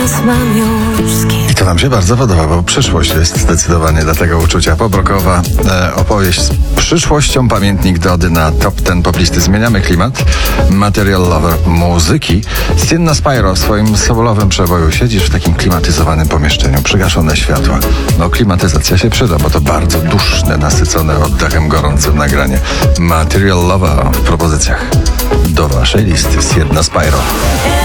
teraz mam już z kim. I to nam się bardzo podoba, bo przyszłość jest zdecydowanie dla tego uczucia. Pobrokowa opowieść z przyszłością, pamiętnik Dody na top 10 poplisty. Zmieniamy klimat. Material Lover muzyki. Sienna Spyro w swoim solowym przeboju. Siedzisz w takim klimatyzowanym pomieszczeniu, przygaszone światła. No klimatyzacja się przyda, bo to bardzo duszne, nasycone oddechem gorącym nagranie. Material Lover w propozycjach do waszej listy. Sienna Spyro.